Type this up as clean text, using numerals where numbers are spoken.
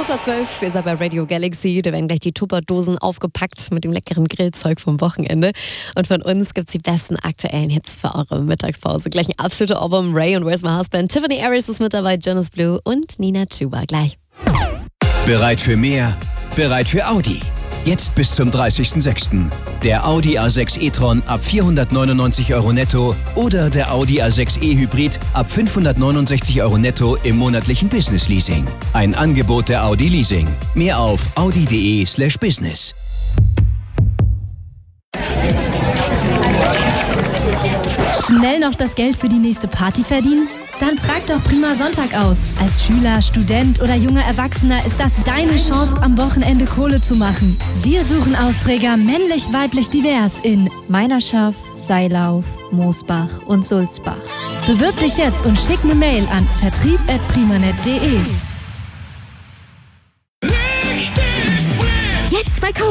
Kurzer 12 ist er bei Radio Galaxy. Da werden gleich die Tupperdosen aufgepackt mit dem leckeren Grillzeug vom Wochenende. Und von uns gibt es die besten aktuellen Hits für eure Mittagspause. Gleich ein absoluter Ohrwurm. Ray und Where's My Husband. Tiffany Harris ist mit dabei, Jonas Blue und Nina Chuba. Gleich. Bereit für mehr? Bereit für Audi. Jetzt bis zum 30.06. Der Audi A6 e-tron ab 499 € netto oder der Audi A6 e-Hybrid ab 569 € netto im monatlichen Business-Leasing. Ein Angebot der Audi Leasing. Mehr auf audi.de/business. Schnell noch das Geld für die nächste Party verdienen? Dann trag doch Prima Sonntag aus. Als Schüler, Student oder junger Erwachsener ist das deine Chance, am Wochenende Kohle zu machen. Wir suchen Austräger männlich, weiblich, divers in Meinerschaft, Seilauf, Moosbach und Sulzbach. Bewirb dich jetzt und schick eine Mail an vertrieb@primanet.de.